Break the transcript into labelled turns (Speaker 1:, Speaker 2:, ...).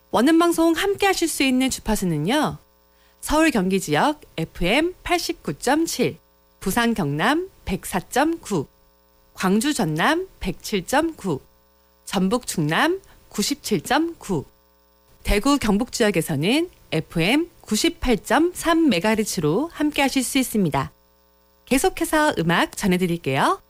Speaker 1: 원음방송 함께 하실 수 있는 주파수는요. 서울 경기 지역 FM 89.7, 부산 경남 104.9, 광주 전남 107.9, 전북 충남 97.9, 대구 경북 지역에서는 FM 98.3MHz로 함께 하실 수 있습니다. 계속해서 음악 전해드릴게요.